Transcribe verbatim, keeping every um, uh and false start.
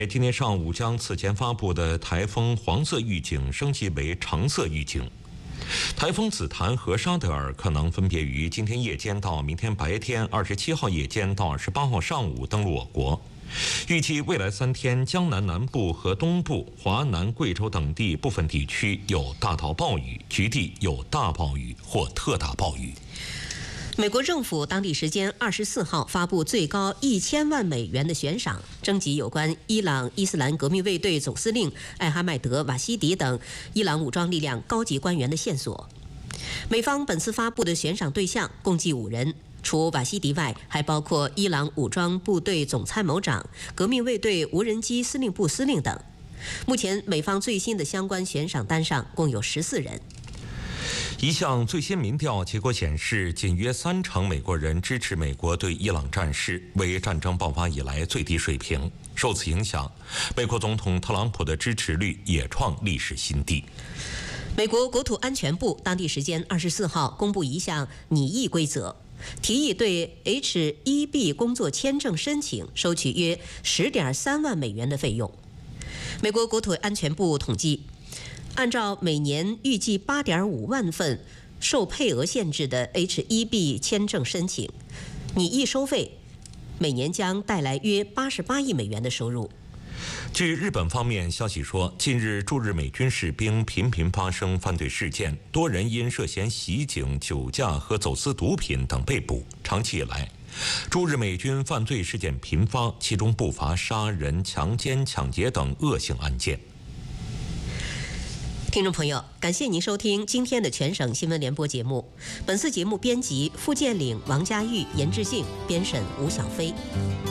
今天上午将此前发布的台风黄色预警升级为橙色预警。台风紫檀和沙德尔可能分别于今天夜间到明天白天二十七号夜间到二十八号上午登陆我国。预计未来三天，江南南部和东部、华南、贵州等地部分地区有大到暴雨，局地有大暴雨或特大暴雨。 美国政府当地时间二十四号发布最高一千万美元的悬赏，征集有关伊朗伊斯兰革命卫队总司令艾哈迈德·瓦西迪等伊朗武装力量高级官员的线索。美方本次发布的悬赏对象共计五人，除瓦西迪外，还包括伊朗武装部队总参谋长、革命卫队无人机司令部司令等。目前，美方最新的相关悬赏单上共有十四人。 一项最新民调结果显示，仅约三成美国人支持美国对伊朗战事，为战争爆发以来最低水平。受此影响，美国总统特朗普的支持率也创历史新低。 美国国土安全部当地时间二十四号公布一项拟议规则，提议对 H 一 B 工作签证申请收取约十点三万美元的费用。美国国土安全部统计，按照每年预计八点五万份受配额限制的 H 一 B 签证申请，拟议收费每年将带来约八十八亿美元的收入。 据日本方面消息说，近日驻日美军士兵频频发生犯罪事件，多人因涉嫌袭警、酒驾和走私毒品等被捕。长期以来，驻日美军犯罪事件频发，其中不乏杀人、强奸、抢劫等恶性案件。 听众朋友，感谢您收听今天的全省新闻联播节目。本次节目编辑付建岭、王佳玉、严志信，编审吴小飞。